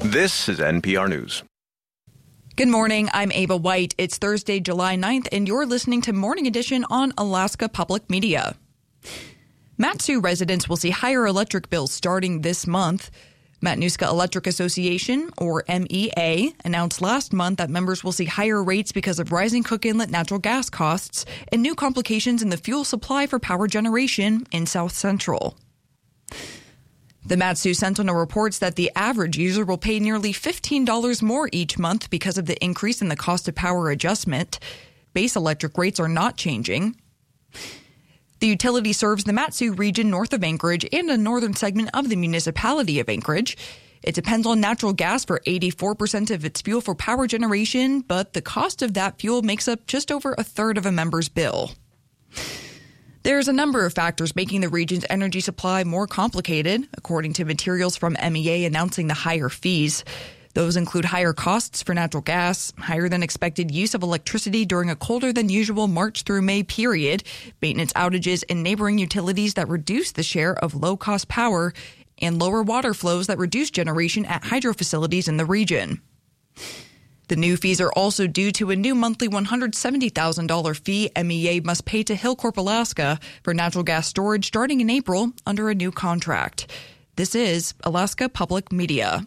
This is NPR News. Good morning, I'm Ava White. It's Thursday, July 9th, and you're listening to Morning Edition on Alaska Public Media. Mat-Su residents will see higher electric bills starting this month. Matanuska Electric Association, or MEA, announced last month that members will see higher rates because of rising Cook Inlet natural gas costs and new complications in the fuel supply for power generation in South Central. The Mat-Su Sentinel reports that the average user will pay nearly $15 more each month because of the increase in the cost of power adjustment. Base electric rates are not changing. The utility serves the Mat-Su region north of Anchorage and a northern segment of the municipality of Anchorage. It depends on natural gas for 84% of its fuel for power generation, but the cost of that fuel makes up just over a third of a member's bill. There's a number of factors making the region's energy supply more complicated, according to materials from MEA announcing the higher fees. Those include higher costs for natural gas, higher than expected use of electricity during a colder than usual March through May period, maintenance outages in neighboring utilities that reduce the share of low-cost power, and lower water flows that reduce generation at hydro facilities in the region. The new fees are also due to a new monthly $170,000 fee MEA must pay to Hilcorp Alaska for natural gas storage starting in April under a new contract. This is Alaska Public Media.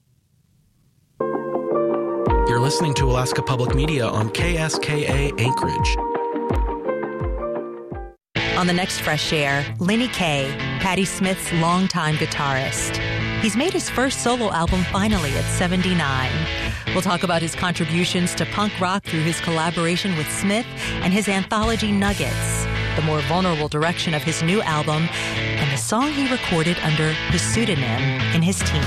You're listening to Alaska Public Media on KSKA Anchorage. On the next Fresh Air, Lenny Kaye, Patti Smith's longtime guitarist. He's made his first solo album finally at 79. We'll talk about his contributions to punk rock through his collaboration with Smith and his anthology Nuggets, the more vulnerable direction of his new album, and the song he recorded under his pseudonym in his teens.